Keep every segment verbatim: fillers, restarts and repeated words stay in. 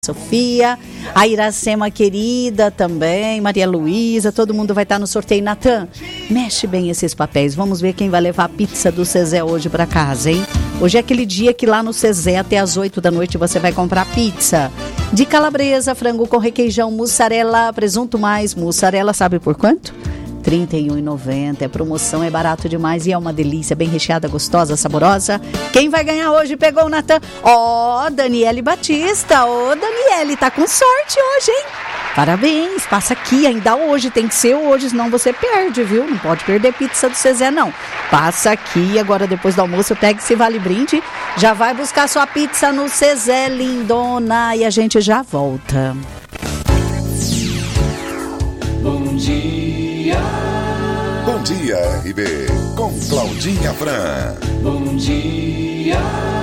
Sofia, a Iracema querida também, Maria Luísa, todo mundo vai estar no sorteio. Natan, mexe bem esses papéis, vamos ver quem vai levar a pizza do Cezé hoje para casa, hein? Hoje é aquele dia que lá no Cezé, até às oito da noite, você vai comprar pizza de calabresa, frango com requeijão, mussarela, presunto mais, mussarela, sabe por quanto? trinta e um reais e noventa centavos, é promoção, é barato demais e é uma delícia, bem recheada, gostosa, saborosa. Quem vai ganhar hoje pegou o Natan? Ó, oh, Daniele Batista, ô oh, Daniele, tá com sorte hoje, hein? Parabéns, passa aqui, ainda hoje, tem que ser hoje, senão você perde, viu? Não pode perder pizza do Cezé, não. Passa aqui, agora depois do almoço, pega esse vale brinde, já vai buscar sua pizza no Cezé, lindona, e a gente já volta. Bom dia. Bom dia, R B, com Claudinha Fran. Bom dia.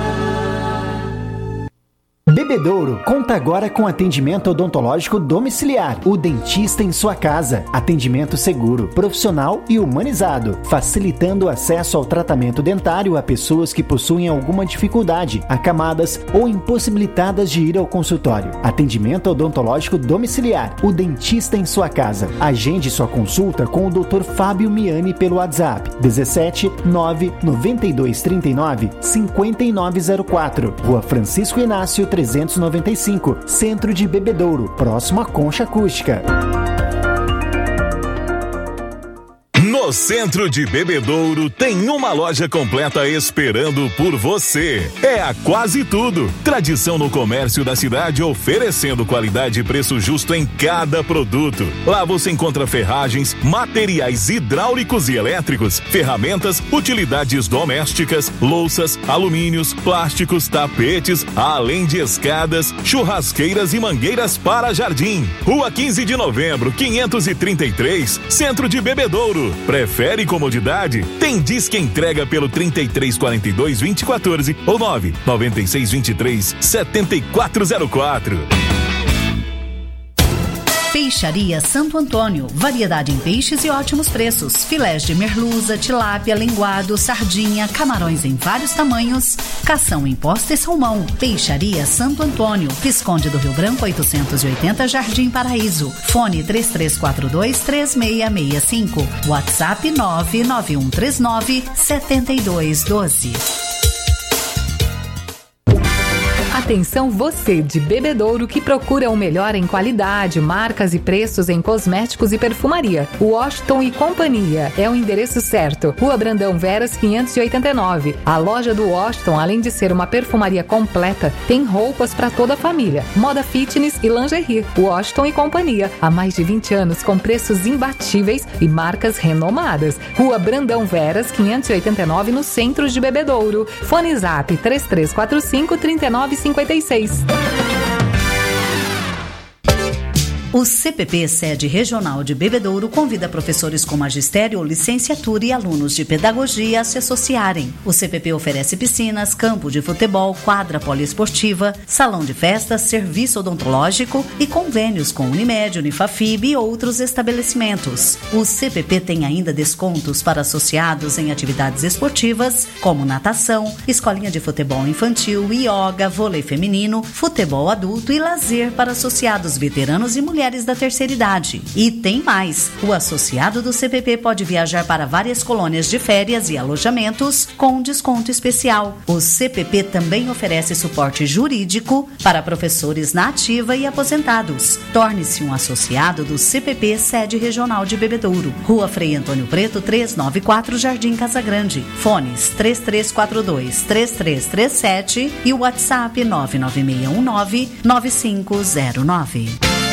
Bebedouro conta agora com atendimento odontológico domiciliar. O dentista em sua casa. Atendimento seguro, profissional e humanizado, facilitando o acesso ao tratamento dentário a pessoas que possuem alguma dificuldade, acamadas ou impossibilitadas de ir ao consultório. Atendimento odontológico domiciliar. O dentista em sua casa. Agende sua consulta com o doutor Fábio Miani pelo WhatsApp dezessete nove noventa e dois trinta e nove cinquenta e nove zero quatro. Rua Francisco Inácio trezentos e noventa e cinco, Centro de Bebedouro, próximo à Concha Acústica. No Centro de Bebedouro tem uma loja completa esperando por você. É a Quase Tudo. Tradição no comércio da cidade, oferecendo qualidade e preço justo em cada produto. Lá você encontra ferragens, materiais hidráulicos e elétricos, ferramentas, utilidades domésticas, louças, alumínios, plásticos, tapetes, além de escadas, churrasqueiras e mangueiras para jardim. Rua quinze de novembro, quinhentos e trinta e três, Centro de Bebedouro. Prefere comodidade? Tem Disque Entrega pelo trinta e três quarenta e dois vinte e quatorze ou nove nove seis dois três sete quatro zero quatro. Peixaria Santo Antônio, variedade em peixes e ótimos preços. Filés de merluza, tilápia, linguado, sardinha, camarões em vários tamanhos, cação em posta e salmão. Peixaria Santo Antônio, Visconde do Rio Branco oitocentos e oitenta, Jardim Paraíso. Fone três três quatro dois três seis seis cinco, WhatsApp nove nove um três nove sete dois um dois. Atenção você de Bebedouro que procura o melhor em qualidade, marcas e preços em cosméticos e perfumaria. Washington e Companhia é o endereço certo. Rua Brandão Veras quinhentos e oitenta e nove. A loja do Washington, além de ser uma perfumaria completa, tem roupas para toda a família, moda fitness e lingerie. Washington e Companhia, há mais de vinte anos com preços imbatíveis e marcas renomadas. Rua Brandão Veras quinhentos e oitenta e nove, no centro de Bebedouro. Fone Zap três três quatro cinco, três nove cinco seis. O C P P Sede Regional de Bebedouro convida professores com magistério ou licenciatura e alunos de pedagogia a se associarem. O C P P oferece piscinas, campo de futebol, quadra poliesportiva, salão de festas, serviço odontológico e convênios com Unimed, Unifafib e outros estabelecimentos. O C P P tem ainda descontos para associados em atividades esportivas, como natação, escolinha de futebol infantil, ioga, vôlei feminino, futebol adulto e lazer para associados veteranos e mulheres mulheres da terceira idade. E tem mais! O associado do C P P pode viajar para várias colônias de férias e alojamentos com desconto especial. O C P P também oferece suporte jurídico para professores na ativa e aposentados. Torne-se um associado do C P P Sede Regional de Bebedouro. Rua Frei Antônio Preto, trezentos e noventa e quatro, Jardim Casa Grande. Fones três três quatro dois, três três três sete e o WhatsApp nove nove seis um nove, nove cinco zero nove.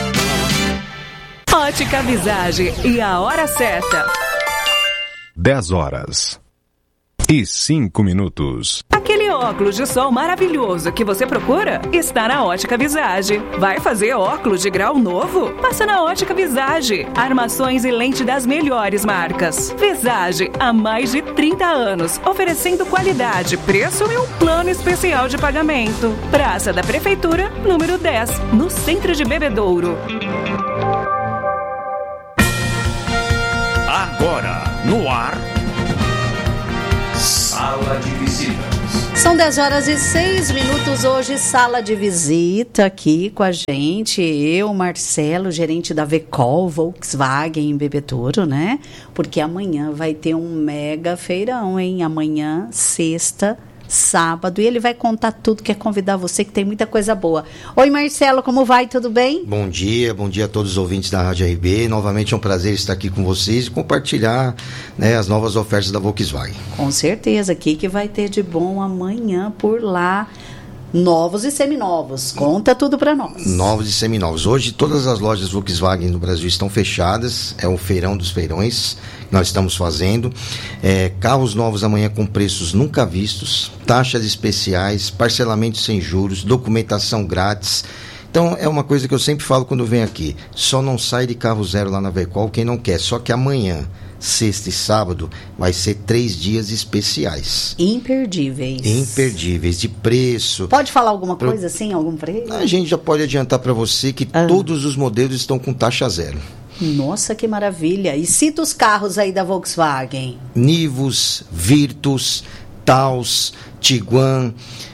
Ótica Visagem e a hora certa. dez horas e cinco minutos. Aquele óculos de sol maravilhoso que você procura está na Ótica Visagem. Vai fazer óculos de grau novo? Passa na Ótica Visagem. Armações e lente das melhores marcas. Visagem, há mais de trinta anos, oferecendo qualidade, preço e um plano especial de pagamento. Praça da Prefeitura, número dez, no centro de Bebedouro. Agora, no ar, Sala de Visitas. São dez horas e seis minutos hoje, sala de visita aqui com a gente, eu, Marcelo, gerente da Vecol Volkswagen em Bebedouro, né? Porque amanhã vai ter um mega feirão, hein? Amanhã, sexta, sábado, e ele vai contar tudo, quer convidar você, que tem muita coisa boa. Oi, Marcelo, como vai? Tudo bem? Bom dia, bom dia a todos os ouvintes da Rádio R B. Novamente é um prazer estar aqui com vocês e compartilhar, né, as novas ofertas da Volkswagen. Com certeza, o que, que vai ter de bom amanhã por lá? Novos e seminovos, conta tudo para nós. Novos e seminovos. Hoje todas as lojas Volkswagen no Brasil estão fechadas, é o feirão dos feirões que nós estamos fazendo. É, carros novos amanhã com preços nunca vistos, taxas especiais, parcelamento sem juros, documentação grátis. Então é uma coisa que eu sempre falo quando venho aqui, só não sai de carro zero lá na Vecol quem não quer, só que amanhã, sexta e sábado, vai ser três dias especiais. Imperdíveis. Imperdíveis, de preço. Pode falar alguma coisa assim, algum preço? A gente já pode adiantar para você que ah. todos os modelos estão com taxa zero. Nossa, que maravilha. E cita os carros aí da Volkswagen. Nivus, Virtus, Taos, Tiguan.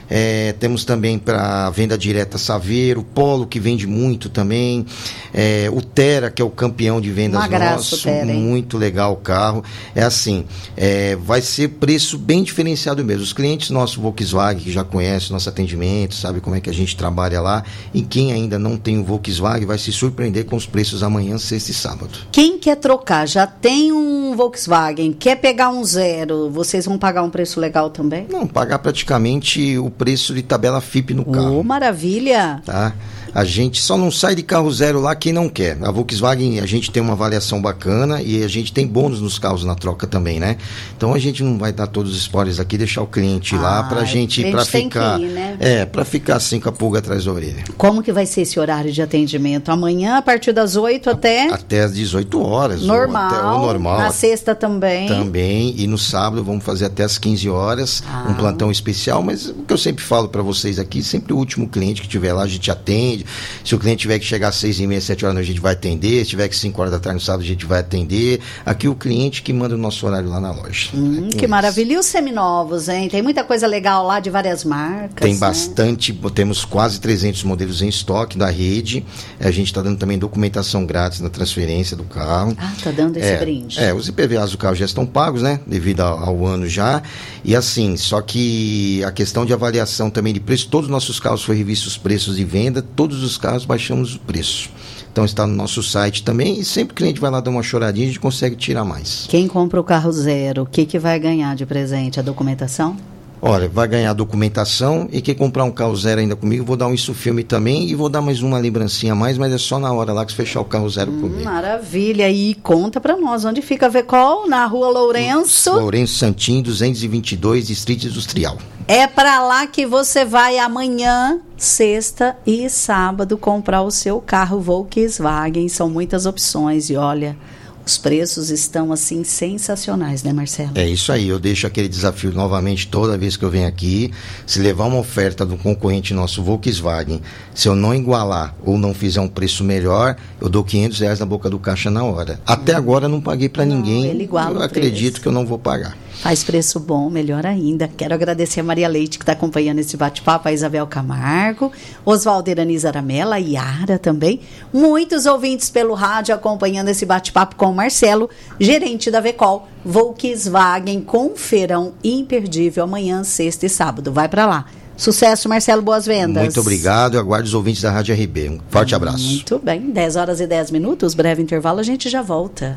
É, temos também para venda direta Saveiro, Polo, que vende muito também, é, o Tera, que é o campeão de vendas Uma graça, nosso, Tera, hein? Muito legal o carro. É assim, é, vai ser preço bem diferenciado mesmo. Os clientes nossos Volkswagen, que já conhecem o nosso atendimento, sabe como é que a gente trabalha lá, e quem ainda não tem o Volkswagen vai se surpreender com os preços amanhã, sexta e sábado. Quem quer trocar, já tem um Volkswagen, quer pegar um zero, vocês vão pagar um preço legal também? Não, pagar praticamente o preço de tabela F I P no carro. Oh, maravilha! Tá? A gente só não sai de carro zero lá quem não quer. A Volkswagen, a gente tem uma avaliação bacana e a gente tem bônus nos carros na troca também, né? Então a gente não vai dar todos os spoilers aqui, deixar o cliente ah, lá pra gente, pra ficar, ir, né? É, pra ficar assim com a pulga atrás da orelha. Como que vai ser esse horário de atendimento? Amanhã, a partir das oito até? Até às dezoito horas. Normal. Ou até o normal. Na sexta também. Também. E no sábado vamos fazer até às quinze horas, ah. um plantão especial, mas o que eu sempre falo pra vocês aqui, sempre o último cliente que tiver lá, a gente atende. Se o cliente tiver que chegar às seis e meia, sete horas, a gente vai atender. Se tiver que cinco horas da tarde no sábado, a gente vai atender. Aqui o cliente que manda o nosso horário lá na loja. Hum, é que maravilha. E os seminovos, hein? Tem muita coisa legal lá de várias marcas. Tem né? bastante. Temos quase trezentos modelos em estoque da rede. A gente está dando também documentação grátis na transferência do carro. Ah, tá dando esse é, brinde. É, os I P V As do carro já estão pagos, né? Devido ao, ao ano já. E assim, só que a questão de avaliação também de preço, todos os nossos carros foi revisto os preços de venda, todos os carros baixamos o preço. Então está no nosso site também e sempre que o cliente vai lá dar uma choradinha, a gente consegue tirar mais. Quem compra o carro zero, o que, que vai ganhar de presente? A documentação? Olha, vai ganhar documentação e quem comprar um carro zero ainda comigo, vou dar um Isufilme também e vou dar mais uma lembrancinha a mais, mas é só na hora lá que você fechar o carro zero hum, comigo. Maravilha, e conta pra nós, onde fica a Vecol? Na rua Lourenço? Lourenço Santinho, duzentos e vinte e dois, Distrito Industrial. É pra lá que você vai amanhã, sexta e sábado, comprar o seu carro Volkswagen. São muitas opções e olha, os preços estão assim sensacionais, né, Marcelo? É isso aí, eu deixo aquele desafio novamente toda vez que eu venho aqui. Se levar uma oferta do concorrente nosso Volkswagen, se eu não igualar ou não fizer um preço melhor, eu dou quinhentos reais na boca do caixa na hora. Até agora eu não paguei para ninguém, ele iguala eu acredito que eu não vou pagar. Faz preço bom, melhor ainda. Quero agradecer a Maria Leite, que está acompanhando esse bate-papo, a Isabel Camargo, Oswaldo Iraniz Aramela, a Yara também. Muitos ouvintes pelo rádio acompanhando esse bate-papo com o Marcelo, gerente da Vecol Volkswagen, com feirão imperdível amanhã, sexta e sábado. Vai para lá. Sucesso, Marcelo, boas vendas. Muito obrigado, eu aguardo os ouvintes da Rádio R B. Um forte abraço. Muito bem, dez horas e dez minutos, breve intervalo, a gente já volta.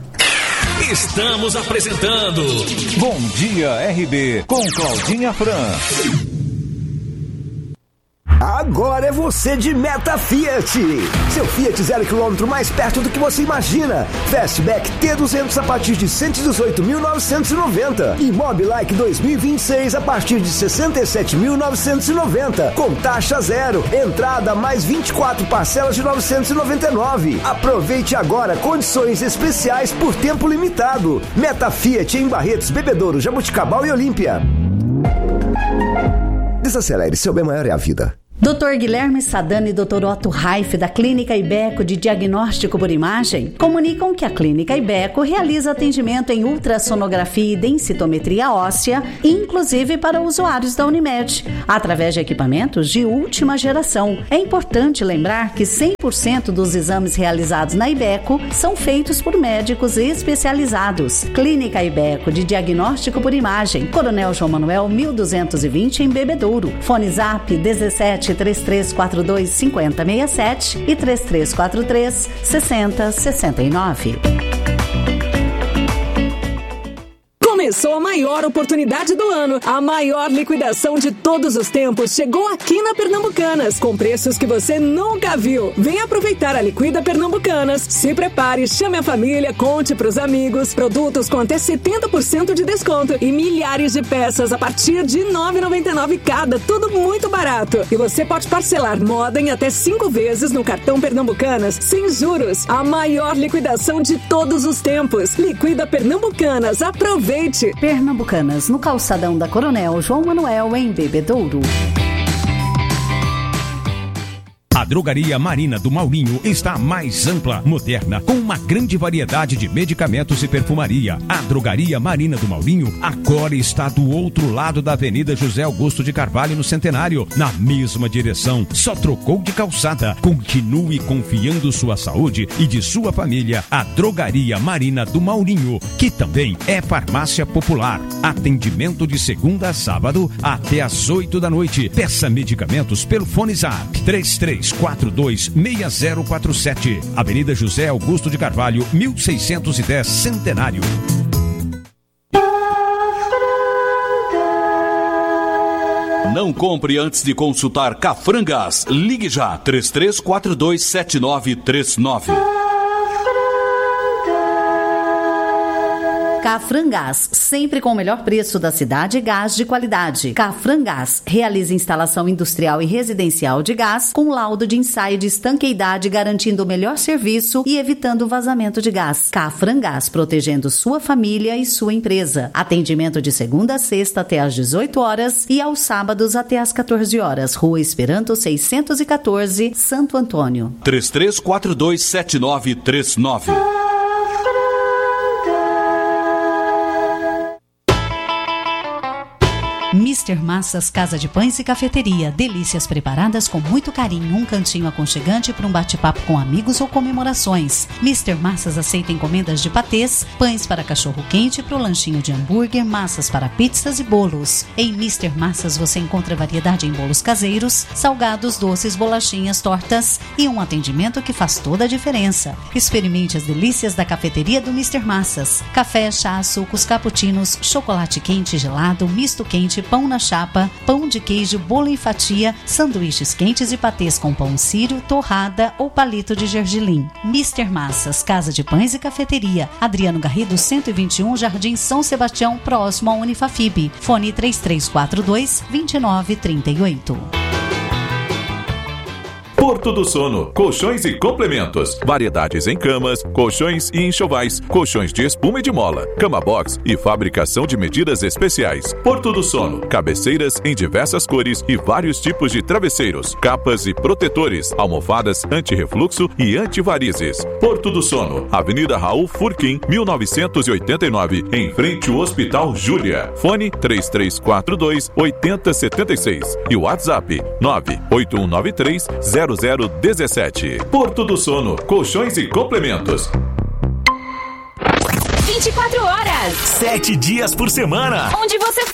Estamos apresentando Bom Dia R B com Claudinha Fran. Agora é você de Meta Fiat. Seu Fiat zero quilômetro mais perto do que você imagina. Fastback T duzentos a partir de cento e dezoito mil novecentos e noventa. E Mobilike dois mil e vinte e seis a partir de sessenta e sete mil novecentos e noventa. Com taxa zero. Entrada mais vinte e quatro parcelas de novecentos e noventa e nove. Aproveite agora condições especiais por tempo limitado. Meta Fiat em Barretos, Bebedouro, Jabuticabal e Olímpia. Desacelere, seu bem maior é a vida. doutor Guilherme Sadani e doutor Otto Raif, da Clínica Ibeco de Diagnóstico por Imagem, comunicam que a Clínica Ibeco realiza atendimento em ultrassonografia e densitometria óssea, inclusive para usuários da Unimed, através de equipamentos de última geração. É importante lembrar que cem por cento dos exames realizados na Ibeco são feitos por médicos especializados. Clínica Ibeco de Diagnóstico por Imagem, Coronel João Manuel mil duzentos e vinte em Bebedouro. Fone Zap dezessete, três três quatro dois, cinco zero seis sete e três três quatro três, seis zero seis nove. Começou a maior oportunidade do ano. A maior liquidação de todos os tempos chegou aqui na Pernambucanas, com preços que você nunca viu. Venha aproveitar a Liquida Pernambucanas. Se prepare, chame a família, conte pros amigos. Produtos com até setenta por cento de desconto e milhares de peças a partir de nove reais e noventa e nove centavos cada. Tudo muito barato. E você pode parcelar moda em até cinco vezes no cartão Pernambucanas, sem juros. A maior liquidação de todos os tempos. Liquida Pernambucanas. Aproveite! Pernambucanas, no calçadão da Coronel João Manuel, em Bebedouro. A Drogaria Marina do Maurinho está mais ampla, moderna, com uma grande variedade de medicamentos e perfumaria. A Drogaria Marina do Maurinho agora está do outro lado da Avenida José Augusto de Carvalho, no Centenário, na mesma direção. Só trocou de calçada. Continue confiando sua saúde e de sua família à Drogaria Marina do Maurinho, que também é farmácia popular. Atendimento de segunda a sábado até às oito da noite. Peça medicamentos pelo Fone Zap três três quatro dois, seis zero quatro sete. Avenida José Augusto de Carvalho, mil seiscentos e dez, Centenário. Não compre antes de consultar Cafrangas. Ligue já, três três quatro dois, sete nove três nove. Cafrangás, sempre com o melhor preço da cidade e gás de qualidade. Cafrangás realiza instalação industrial e residencial de gás com laudo de ensaio de estanqueidade, garantindo o melhor serviço e evitando o vazamento de gás. Cafrangás, protegendo sua família e sua empresa. Atendimento de segunda a sexta até às dezoito horas e aos sábados até às quatorze horas. Rua Esperanto seiscentos e quatorze, Santo Antônio. três três quatro dois, sete nove três nove. mister Massas Casa de Pães e Cafeteria. Delícias preparadas com muito carinho. Um cantinho aconchegante para um bate-papo com amigos ou comemorações. mister Massas aceita encomendas de patês, pães para cachorro-quente, para o lanchinho de hambúrguer, massas para pizzas e bolos. Em mister Massas você encontra variedade em bolos caseiros, salgados, doces, bolachinhas, tortas e um atendimento que faz toda a diferença. Experimente as delícias da cafeteria do mister Massas. Café, chá, sucos, cappuccinos, chocolate quente, gelado, misto quente, pão na chapa, pão de queijo, bolo em fatia, sanduíches quentes e patês com pão sírio, torrada ou palito de gergelim. mister Massas, Casa de Pães e Cafeteria. Adriano Garrido, cento e vinte e um, Jardim São Sebastião, próximo à Unifafib. Fone três três quatro dois, dois nove três oito. Porto do Sono, colchões e complementos, variedades em camas, colchões e enxovais, colchões de espuma e de mola, cama box e fabricação de medidas especiais. Porto do Sono, cabeceiras em diversas cores e vários tipos de travesseiros, capas e protetores, almofadas anti-refluxo e antivarizes. Porto do Sono, Avenida Raul Furquim, mil novecentos e oitenta e nove, em frente ao Hospital Júlia. Fone três três quatro dois, oito zero sete seis e o WhatsApp nove oito um nove três, zero zero um sete. Porto do Sono, colchões e complementos. vinte e quatro horas. Sete dias por semana. Onde você